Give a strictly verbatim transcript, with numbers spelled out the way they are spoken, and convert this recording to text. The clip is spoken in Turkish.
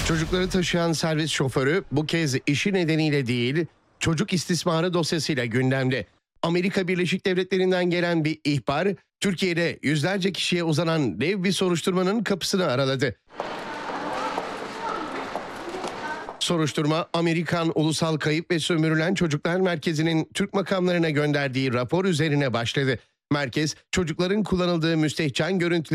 Çocukları taşıyan servis şoförü bu kez işi nedeniyle değil, çocuk istismarı dosyasıyla gündemde. Amerika Birleşik Devletleri'nden gelen bir ihbar, Türkiye'de yüzlerce kişiye uzanan dev bir soruşturmanın kapısını araladı. Soruşturma, Amerikan Ulusal Kayıp ve Sömürülen Çocuklar Merkezi'nin Türk makamlarına gönderdiği rapor üzerine başladı. Merkez, çocukların kullanıldığı müstehcen görüntüleri